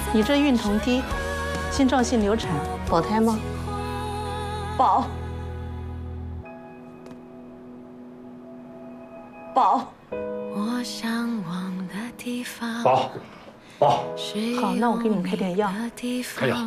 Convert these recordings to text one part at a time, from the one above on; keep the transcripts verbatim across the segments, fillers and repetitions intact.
你这孕酮低，心脏性流产，保胎吗？ 保。保。 保。保。 好，那我给你们开点药。 开药。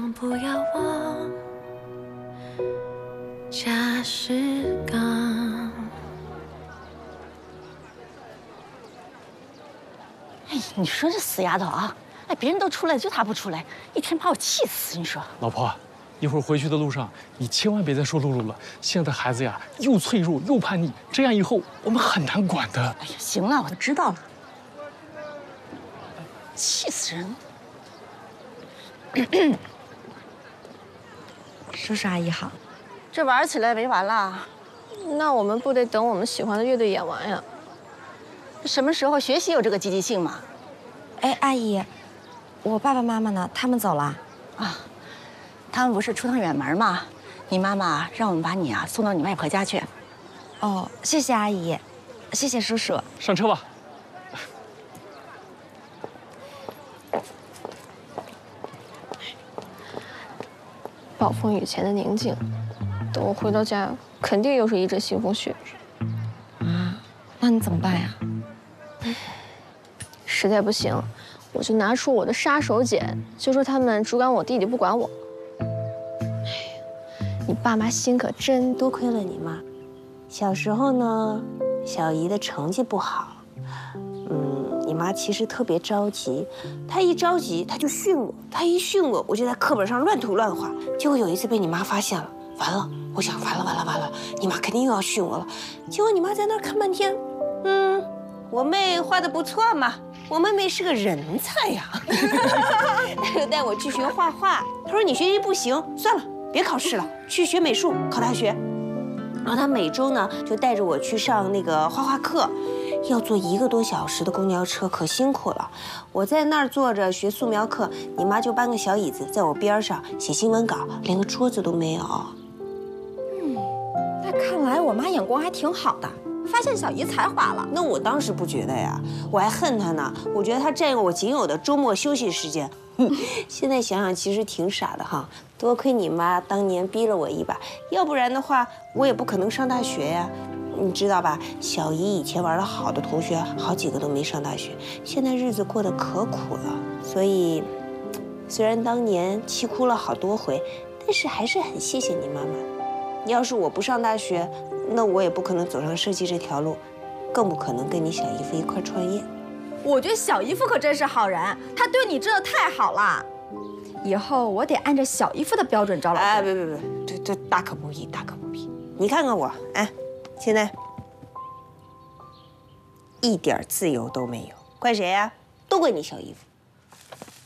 哎，你说这死丫头啊！哎，别人都出来，就她不出来，一天把我气死！你说， 老婆，一会儿回去的路上，你千万别再说露露了。现在孩子呀，又脆弱又叛逆，这样以后我们很难管的。 哎呀，行了，我都知道了，气死人了！ 叔叔阿姨好， 这玩起来没完了？ 那我们不得等我们喜欢的乐队演完呀？ 什么时候学习有这个积极性嘛？ 哎，阿姨，我爸爸妈妈呢？他们走了？ 啊，他们不是出趟远门吗？你妈妈让我们把你啊送到你外婆家去。 哦，谢谢阿姨，谢谢叔叔。 上车吧。 暴风雨前的宁静，等我回到家，肯定又是一阵腥风血雨。 啊，那你怎么办呀？ 实在不行，我就拿出我的杀手锏，就说他们只管我弟弟，不管我。哎呀，你爸妈心可真多亏了你妈。小时候呢，小姨的成绩不好，嗯，你妈其实特别着急，她一着急她就训我，她一训我，我就在课本上乱涂乱画。结果有一次被你妈发现了，完了，我想完了完了完了，你妈肯定又要训我了。结果你妈在那儿看半天，嗯，我妹画的不错嘛。我妹妹是个人才呀，她就带我去学画画。她说你学习不行，算了，别考试了，去学美术，考大学。然后她每周呢就带着我去上那个画画课，要坐一个多小时的公交车，可辛苦了。我在那儿坐着学素描课，你妈就搬个小椅子在我边上写新闻稿，连个桌子都没有。 嗯，那看来我妈眼光还挺好的。发现小姨才华了， 那我当时不觉得呀，我还恨她呢。我觉得她占用我仅有的周末休息时间。现在想想，其实挺傻的哈。多亏你妈当年逼了我一把，要不然的话，我也不可能上大学呀。你知道吧？小姨以前玩得好的同学，好几个都没上大学，现在日子过得可苦了。所以，虽然当年气哭了好多回，但是还是很谢谢你妈妈。要是我不上大学，那我也不可能走上设计这条路，更不可能跟你小姨夫一块创业。 我觉得小姨夫可真是好人，他对你真的太好了。以后我得按照小姨夫的标准招老公。 哎，别别别，这这大可不必，大可不必。你看看我，哎，现在一点自由都没有，怪谁呀？都怪你小姨夫。